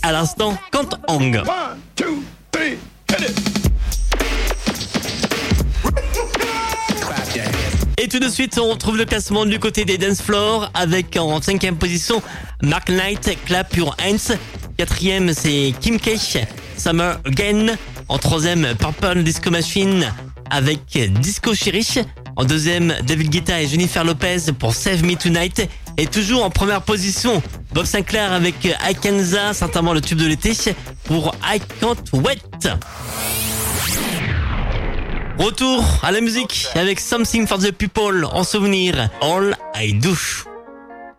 À l'instant, Kant Hong. 1, 2, 3, hit it. Et tout de suite, on retrouve le classement du côté des dance floors avec en 5e position Mark Knight, Clap Your Hands. 4e, c'est Kim K, Summer Again. En 3e, Purple Disco Machine avec Disco Cherish. En 2e, David Guetta et Jennifer Lopez pour Save Me Tonight. Et toujours en première position, Bob Sinclair avec I Canza, certainement le tube de l'été, pour I Can't Wait. Retour à la musique avec Something for the People en souvenir, All I Do.